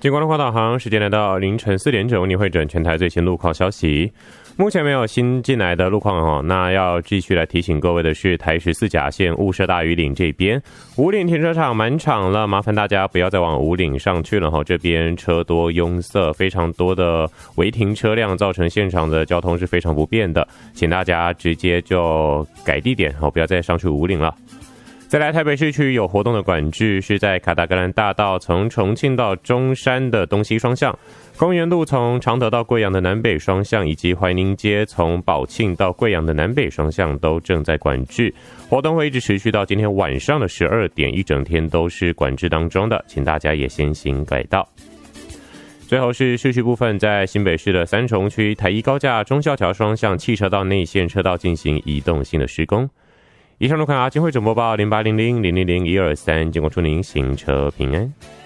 经光的话导航时间来到凌晨4点整，你会整全台最新路况消息。目前没有新进来的路况那要继续来提醒各位的是台14甲线雾社大屿岭这边，五岭停车场满场了，麻烦大家不要再往五岭上去了这边车多拥塞，非常多的违停车辆，造成现场的交通是非常不便的，请大家直接就改地点不要再上去五岭了。再来，台北市区有活动的管制是在卡达格兰大道从重庆到中山的东西双向，公园路从常德到贵阳的南北双向，以及怀宁街从宝庆到贵阳的南北双向都正在管制，活动会一直持续到今天晚上的12点，一整天都是管制当中的，请大家也先行改道。最后是市区部分，在新北市的三重区台一高架忠孝桥双向汽车道内线车道进行移动性的施工。以上路况金汇总播报0800000123，经过祝您行车平安。